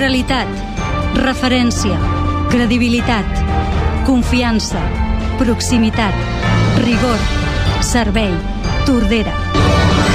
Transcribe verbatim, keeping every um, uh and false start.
Moralitat, referència, credibilitat, confiança, proximitat, rigor, servei, Tordera.